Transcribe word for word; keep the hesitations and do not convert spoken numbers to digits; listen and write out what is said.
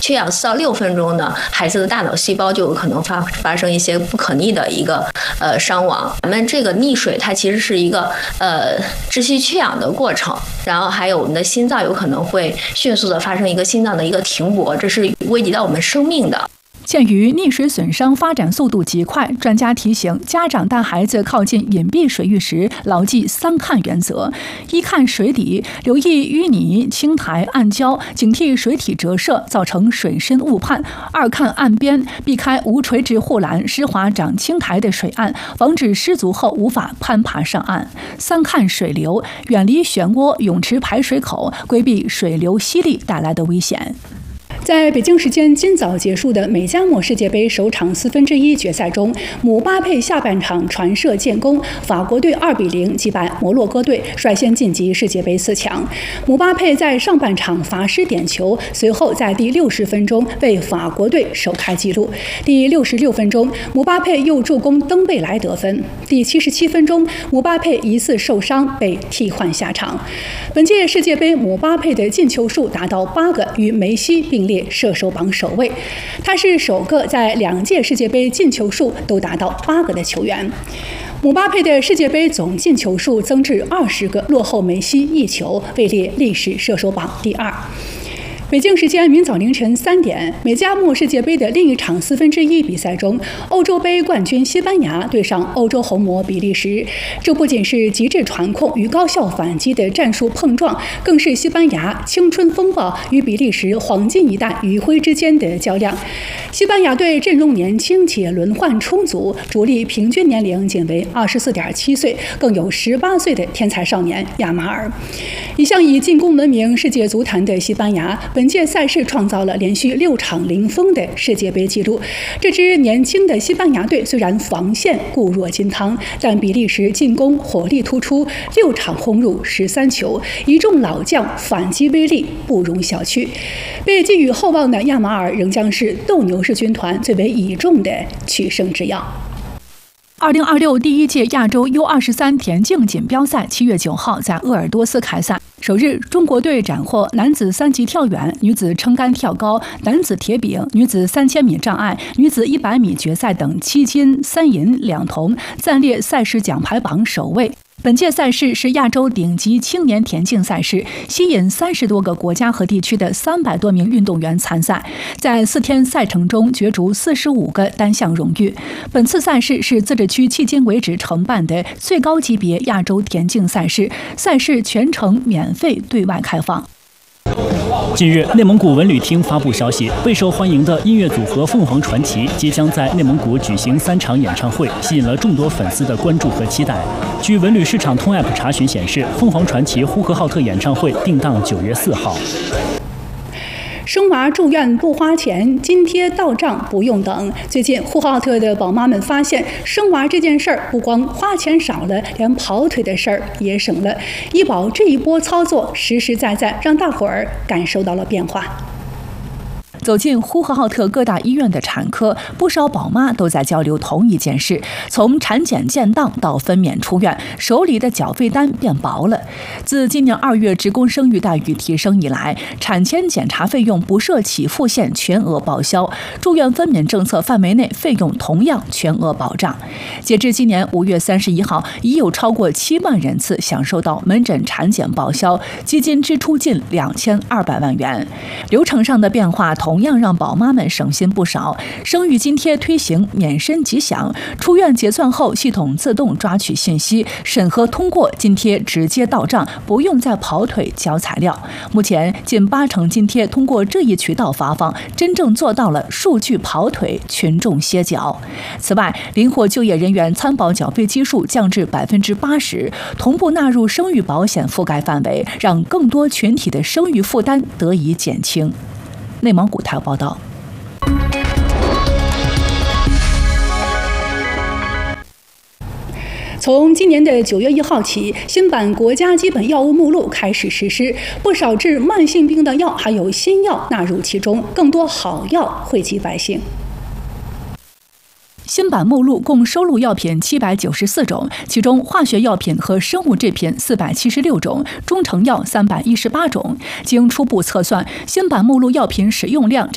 缺氧四到六分钟呢，孩子的大脑细胞就有可能发发生一些不可逆的一个呃伤亡。咱们这个溺水它其实是一个呃窒息缺氧的过程，然后还有我们的心脏有可能会迅速的发生一个心脏的一个停泊，这是危及到我们生命的。 鉴于溺水损伤发展速度极快，专家提醒家长带孩子靠近隐蔽水域时，牢记三看原则：一看水底，留意淤泥、青苔、暗礁，警惕水体折射造成水深误判；二看岸边，避开无垂直护栏、湿滑长青苔的水岸，防止失足后无法攀爬上岸；三看水流，远离漩涡、泳池排水口，规避水流吸力带来的危险。在北京时间今早结束的美加墨世界杯首场四分之一决赛中，姆巴佩下半场传射建功，法国队二比零击败摩洛哥队，率先晋级世界杯四强。姆巴佩在上半场罚失点球，随后在第六十分钟为法国队首开纪录。第六十六分钟，姆巴佩又助攻登贝莱得分。第七十七分钟，姆巴佩疑似受伤被替换下场。本届世界杯，姆巴佩的进球数达到八个，与梅西并列射手榜首位，他是首个在两届世界杯进球数都达到八个的球员。姆巴佩的世界杯总进球数增至二十个，落后梅西一球，位列历史射手榜第二。北京时间明早凌晨三点，美加墨世界杯的另一场四分之一比赛中，欧洲杯冠军西班牙对上欧洲红魔比利时。这不仅是极致传控与高效反击的战术碰撞，更是西班牙青春风暴与比利时黄金一代余晖之间的较量。西班牙队阵容年轻且轮换充足，主力平均年龄仅为二十四点七岁，更有十八岁的天才少年亚马尔。一向以进攻闻名世界足坛的西班牙，本届赛事创造了连续六场零封的世界杯纪录。这支年轻的西班牙队虽然防线固若金汤，但比利时进攻火力突出，六场轰入十三球，一众老将反击威力不容小觑。被寄予厚望的亚马尔仍将是斗牛士军团最为倚重的取胜之药。二零二六第一届亚洲 U 二十三田径锦标赛七月九号在鄂尔多斯开赛。首日，中国队斩获男子三级跳远、女子撑杆跳高、男子铁饼、女子三千米障碍、女子一百米决赛等七金三银两铜，暂列赛事奖牌榜首位。本届赛事是亚洲顶级青年田径赛事，吸引三十多个国家和地区的三百多名运动员参赛，在四天赛程中角逐四十五个单项荣誉。本次赛事是自治区迄今为止承办的最高级别亚洲田径赛事，赛事全程免费对外开放。 近日，内蒙古文旅厅发布消息，备受欢迎的音乐组合凤凰传奇即将在内蒙古举行三场演唱会，吸引了众多粉丝的关注和期待。据文旅市场通 App 查询显示，凤凰传奇呼和浩特演唱会定档九月四号。 生娃住院不花钱，津贴到账不用等。最近，呼和浩特的宝妈们发现，生娃这件事儿不光花钱少了，连跑腿的事儿也省了。医保这一波操作，实实在在让大伙儿感受到了变化。走进呼和浩特各大医院的产科，不少宝妈都在交流同一件事：从产检建档到分娩出院，手里的缴费单变薄了。自今年二月职工生育待遇提升以来，产前检查费用不设起付线全额报销，住院分娩政策范围内费用同样全额保障。截至今年五月三十一号，已有超过七万人次享受到门诊产检报销，基金支出近两千二百万元。流程上的变化同样让宝妈们省心不少。生育津贴推行免申即享，出院结算后系统自动抓取信息，审核通过，津贴直接到账，不用再跑腿交材料。目前近八成津贴通过这一渠道发放，真正做到了数据跑腿，群众歇脚。此外，灵活就业人员参保缴费基数降至百分之八十，同步纳入生育保险覆盖范围，让更多群体的生育负担得以减轻。内蒙古台报道。从今年的九月一号起，新版国家基本药物目录开始实施，不少治慢性病的药还有新药纳入其中，更多好药惠及百姓。新版目录共收录药品七百九十四种，其中化学药品和生物制品四百七十六种，中成药三百一十八种。经初步测算，新版目录药品使用量